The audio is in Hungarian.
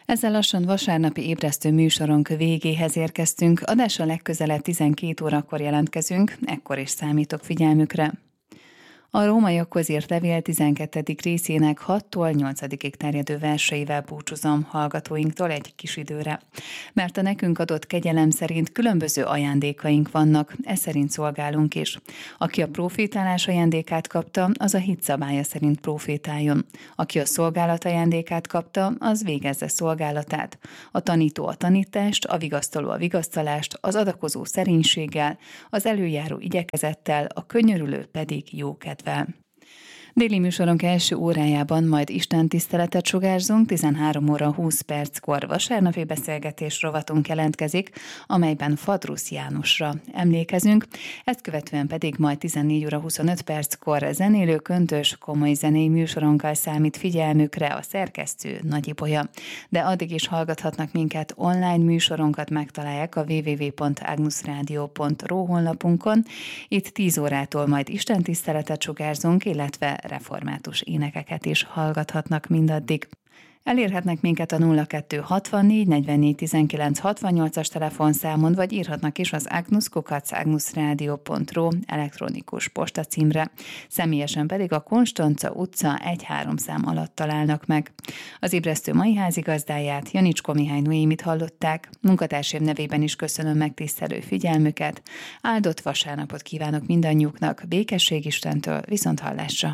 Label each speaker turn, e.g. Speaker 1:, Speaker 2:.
Speaker 1: Ezzel lassan vasárnapi ébresztő műsorunk végéhez érkeztünk. Adásra legközelebb 12 órakor jelentkezünk, ekkor is számítok figyelmükre. A Rómaiakhoz írt levél 12. részének 6-tól 8-ig terjedő verseivel búcsúzom hallgatóinktól egy kis időre. Mert a nekünk adott kegyelem szerint különböző ajándékaink vannak, ez szerint szolgálunk is. Aki a profétálás ajándékát kapta, az a hit szabálya szerint profétáljon. Aki a szolgálat ajándékát kapta, az végezze szolgálatát. A tanító a tanítást, a vigasztaló a vigasztalást, az adakozó szerénységgel, az előjáró igyekezettel, a könyörülő pedig jókedvel. Déli műsorunk első órájában majd istentiszteletet sugárzunk, 13 óra 20 perckor vasárnapi beszélgetés rovatunk jelentkezik, amelyben Fadrusz Jánosra emlékezünk, ezt követően pedig majd 14 óra 25 perckor zenélő köntös, komoly zenei műsorunkkal számít figyelmükre a szerkesztő Nagy Ibolya. De addig is hallgathatnak minket, online műsorunkat megtalálják a www.agnusradio.ru honlapunkon. Itt 10 órától majd istentiszteletet sugárzunk, illetve református énekeket is hallgathatnak mindaddig. Elérhetnek minket a 0264 44 19 68-as telefonszámon, vagy írhatnak is az agnus@agnusradio.ru elektronikus postacímre. Személyesen pedig a Konstanca utca 1-3 szám alatt találnak meg. Az ébresztő mai házigazdáját, Janicskó Mihály Noémit hallották. Munkatársaim nevében is köszönöm megtisztelő figyelmüket. Áldott vasárnapot kívánok mindannyiuknak, békesség Istentől, viszonthallásra!